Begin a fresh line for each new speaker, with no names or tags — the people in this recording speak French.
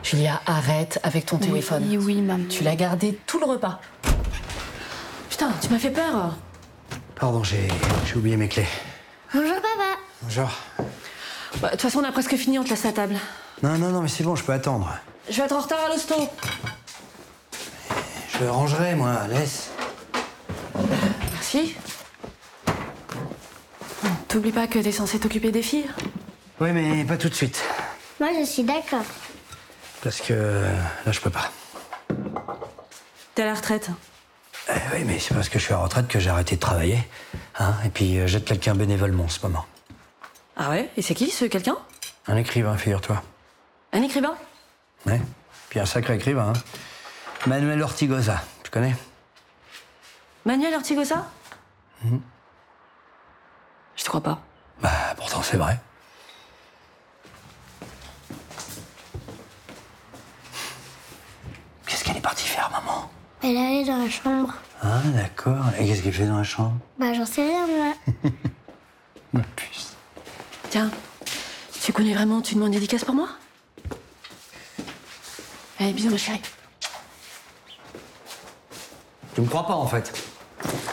Julia, arrête avec ton téléphone.
Oui, maman.
Tu l'as gardé tout le repas. Putain, tu m'as fait peur.
Pardon, j'ai oublié mes clés.
Bonjour papa.
Bonjour.
De toute façon, on a presque fini, on te laisse la table.
Non, mais c'est bon, je peux attendre.
Je vais être en retard à l'hosto.
Je rangerai, moi, laisse.
Merci. T'oublies pas que t'es censé t'occuper des filles.
Oui, mais pas tout de suite.
Moi je suis d'accord.
Parce que là, je peux pas.
T'es à la retraite.
Oui, mais c'est parce que je suis à la retraite que j'ai arrêté de travailler. Hein, et puis, j'aide quelqu'un bénévolement en ce moment.
Ah ouais? Et c'est qui, ce quelqu'un?
Un écrivain, figure-toi.
Un écrivain?
Ouais. Puis un sacré écrivain, hein. Manuel Ortigosa, tu connais?
Manuel Ortigosa? Je te crois pas.
Bah, pourtant, c'est vrai. Qu'est-ce qu'elle est partie faire, maman?
Elle est allée dans la chambre.
Ah, d'accord. Et qu'est-ce qu'elle fait dans la chambre?
Bah j'en sais rien moi.
Ma puce.
Tiens, tu connais vraiment, tu demandes une dédicace pour moi? Allez, bisous, ma chérie.
Tu me crois pas, en fait?